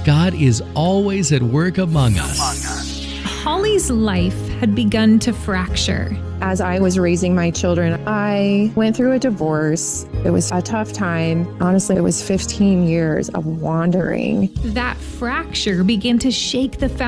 God is always at work among us. Holly's life had begun to fracture. As I was raising my children, I went through a divorce. It was a tough time. Honestly, it was 15 years of wandering. That fracture began to shake the foundation